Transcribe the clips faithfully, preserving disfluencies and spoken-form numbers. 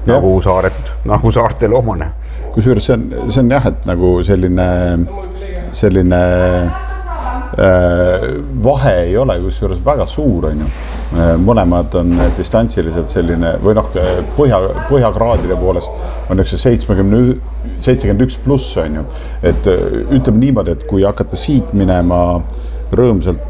nagu saaret, nagu saartele omane. Kusjuures see on, see on jah, et nagu selline, selline äh, vahe ei ole kusjuures väga suur, on ju. Mõlemad on distantsiliselt selline, või noh, põhja, põhjakraadide poolest on üks seitsekümmend, seitsekümmend üks pluss, on ju. Et ütleme niimoodi, et kui hakata siit minema rõõmsalt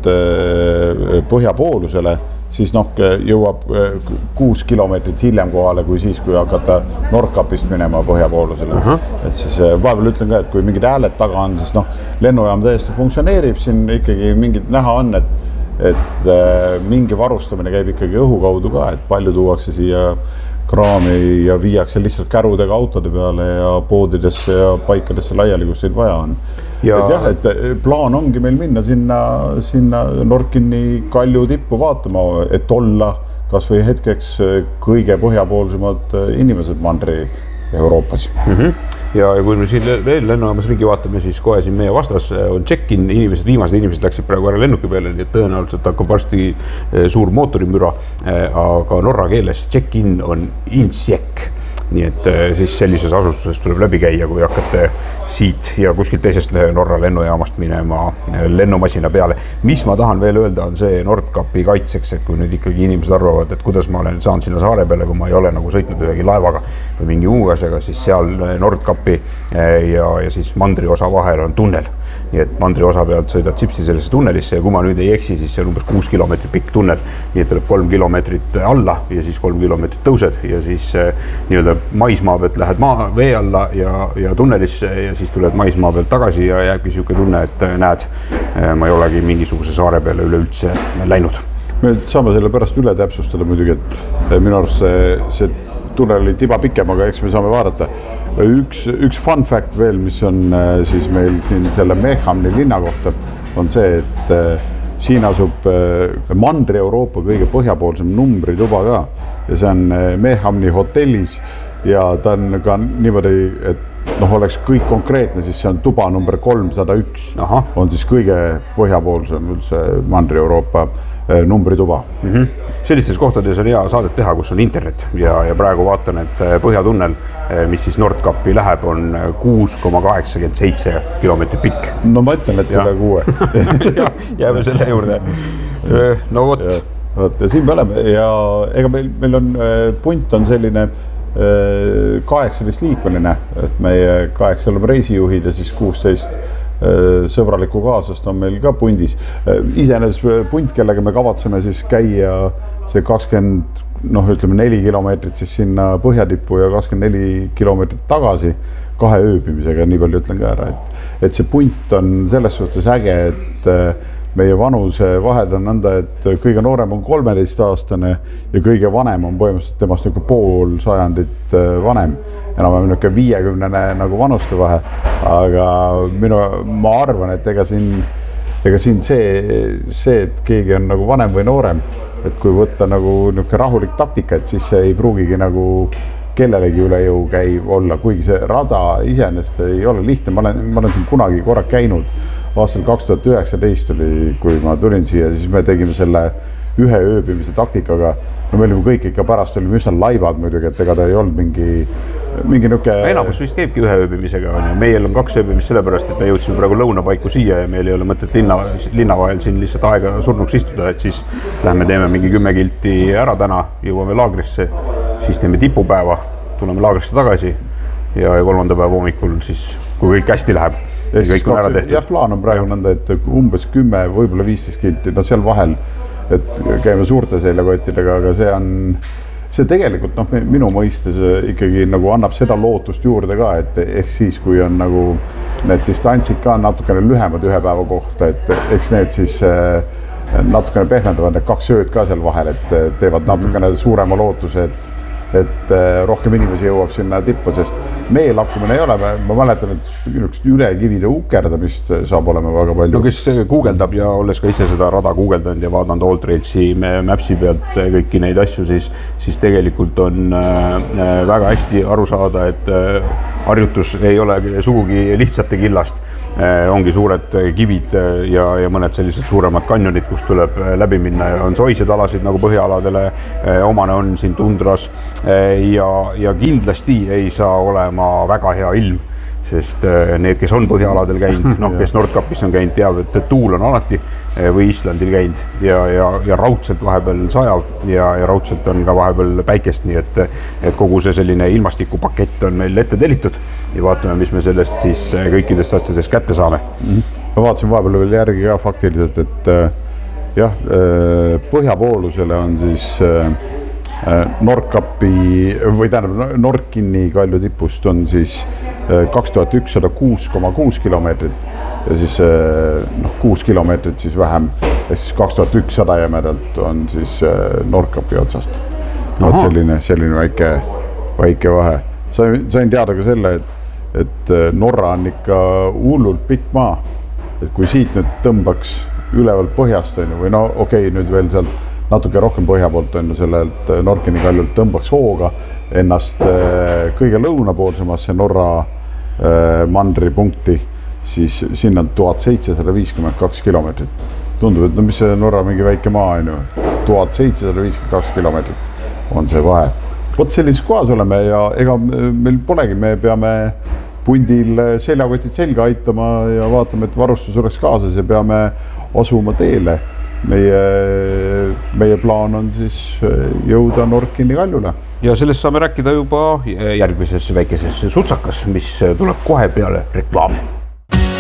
põhjapoolusele, siis noh, jõuab kuus kilomeetrit hiljem kohale, kui siis, kui hakata Nordkapist minema põhjapoolusele. Uh-huh. Et siis vahepeal ütlen ka, et kui mingid hääled taga on, siis noh, lennujaam täiesti funktsioneerib, siin ikkagi mingid näha on, et et äh, mingi varustamine käib ikkagi õhu kaudu ka, et palju tuuakse siia kraami ja viiakse lihtsalt kärudega autode peale ja poodidesse ja paikadesse laiali, kus neid vaja on. Ja... Et jah, et plaan ongi meil minna sinna, sinna Nordkini Kalju tippu vaatama, et olla kas või hetkeks kõige põhjapoolsemad inimesed mandri Euroopas. Mm-hmm. Ja kui me siin veel lennujaamas ringi vaatame, siis kohe siin meie vastas on check-in, inimesed, viimased inimesed läksid praegu ära lennuki peale, nii et tõenäoliselt hakkab varsti suur mootorimüra, aga norra keeles check-in on insjekk. Nii et siis sellises asustuses tuleb läbi käia, kui hakkate siit ja kuskilt teisest Norra lennujaamast minema lennumasina peale. Mis ma tahan veel öelda on see Nordkapi kaitseks, et kui nüüd ikkagi inimesed arvavad, et kuidas ma olen saanud sinna saare peale, kui ma ei ole nagu sõitnud ühegi laevaga või mingi muu asjaga, siis seal Nordkapi ja, ja siis mandri osa vahel on tunnel. Nii et mandri osa pealt sõidad sipsti sellesse tunnelisse ja kui ma nüüd ei eksi, siis see on umbes kuus kilomeetrit pikk tunnel. Nii et tuleb kolm kilomeetrit alla ja siis kolm kilomeetrit tõused ja siis nii-öelda maismaa pealt lähed maa vee alla ja, ja tunnelisse ja siis tuled maismaa pealt tagasi ja jääbki siuke tunne, et näed, ma ei olegi mingisuguse saare peale üleüldse läinud. Me saame selle pärast üle täpsustada muidugi, et minu arust see, see tunnel oli tiba pikem, aga eks me saame vaadata. Üks, üks fun fact veel, mis on siis meil siin selle Mehamni linna kohta, on see, et siin asub Mandri-Euroopa kõige põhjapoolsem numbrituba ka ja see on Mehamni hotellis ja ta on ka niimoodi, et noh, oleks kõik konkreetne, siis see on tuba number kolmsada üks. Aha. On siis kõige põhjapoolsem üldse Mandri-Euroopa numbrituba. Mm-hmm. Sellistes kohtades on hea saadet teha, kus on internet ja, ja praegu vaatan, et põhjatunnel, mis siis Nordkapi läheb, on kuus koma kaheksakümmend seitse kilomeetrit pikk. No ma ütlen, et üle kuue. ja, jääme selle juurde. No vot. Ja, vot, ja siin me oleme ja ega meil, meil on, punt on selline kaheksateist liikmeline, et meie kaheksa oleme reisijuhid ja siis kuusteist sõbralikku kaaslast on meil ka pundis. Iseenes punt, kellega me kavatseme siis käia see kakskümmend, noh ütleme neli kilomeetrit siis sinna põhjatippu ja kakskümmend neli kilomeetrit tagasi kahe ööbimisega, nii palju ütlen ka ära, et, et see punt on selles suhtes äge, et meie vanuse vahed on nõnda, et kõige noorem on kolmeteist aastane ja kõige vanem on põhimõtteliselt temast niisugune pool sajandit vanem. Enam on niisugune viiekümnene nagu vanuste vahe, aga minu, ma arvan, et ega siin, ega siin see, see, et keegi on nagu vanem või noorem, et kui võtta nagu niisugune rahulik taktika, et siis see ei pruugigi nagu kellelegi üle jõu käiv olla, kuigi see rada iseenesest ei ole lihtne. Ma olen, ma olen siin kunagi korra käinud aastal kaks tuhat üheksateist oli, kui ma tulin siia, siis me tegime selle ühe ööbimise taktikaga. No me olime kõik ikka pärast olime üsna laibad muidugi, et ega ta ei olnud mingi, mingi nüke... Enamus vist käibki ühe ööbimisega, on ju. Meil on kaks ööbimist sellepärast, et me jõudsime praegu lõunapaiku siia ja meil ei ole mõtet linna, linna vahel siin lihtsalt aega surnuks istuda, et siis lähme teeme mingi kümme kilti ära täna, jõuame laagrisse, siis teeme tipupäeva, tuleme laagrisse tagasi ja, ja kolmanda päeva hommikul siis, kui kõik hästi läheb. Ja kõik on ära tehtud. Jah, plaan on praegu nõnda, et umbes kümme, võib-olla viisteist kilti, no seal vahel, et käime suurte seljakottidega, aga see on, see tegelikult noh, minu mõistes ikkagi nagu annab seda lootust juurde ka, et ehk siis, kui on nagu need distantsid ka natukene lühemad ühe päeva kohta, et eks need siis natukene pehmendavad need kaks ööd ka seal vahel, et teevad natukene suurema lootuse, et et rohkem inimesi jõuab sinna tippu, sest meil hakkumine ei ole. Ma mäletan, et üle kivide ukerdamist saab olema väga palju. No kes guugeldab ja olles ka ise seda rada guugeldanud ja vaadanud Alltrailsi Mapsi pealt kõiki neid asju, siis, siis tegelikult on väga hästi aru saada, et harjutus ei ole sugugi lihtsate killast ongi suured kivid ja, ja mõned sellised suuremad kanjonid, kus tuleb läbi minna ja on soised alasid nagu põhjaaladele omane on siin tundras ja, ja kindlasti ei saa olema väga hea ilm, sest need, kes on põhjaaladel käinud, noh, kes Nordkapis on käinud, teab, et tuul on alati või Islandil käinud ja, ja, ja raudselt vahepeal sajav ja, ja raudselt on ka vahepeal päikest, nii et, et kogu see selline ilmastikupakett on meil ette tellitud ja vaatame, mis me sellest siis kõikidest asjadest kätte saame. Ma vaatasin vahepeal veel järgi ka faktiliselt, et jah, põhjapoolusele on siis Nordkapi või tähendab Nordkini kalju tipust on siis kaks tuhat ükssada kuus koma kuus kilomeetrit ja siis noh, kuus kilomeetrit siis vähem, siis kaks tuhat ükssada jämedalt on siis Nordkapi otsast. Vaat selline, selline väike, väike vahe. Sain, sain teada ka selle, et, et Norra on ikka hullult pikk maa, et kui siit nüüd tõmbaks ülevalt põhjast on, või no okei, nüüd veel sealt natuke rohkem põhja poolt on sellelt Nordkini kaljult tõmbaks hooga ennast kõige lõunapoolsemasse Norra mandri punkti, siis sinna on tuhat seitsesada viiskümmend kaks kilomeetrit. Tundub, et no mis see Norra mingi väike maa on ju, tuhat seitsesada viiskümmend kaks kilomeetrit on see vahe. Vot sellises kohas oleme ja ega meil polegi, me peame pundil seljakotid selga aitama ja vaatame, et varustus oleks kaasas ja peame asuma teele. Meie, meie plaan on siis jõuda Nordkini kaljule. Ja sellest saame rääkida juba järgmises väikeses sutsakas, mis tuleb kohe peale reklaami.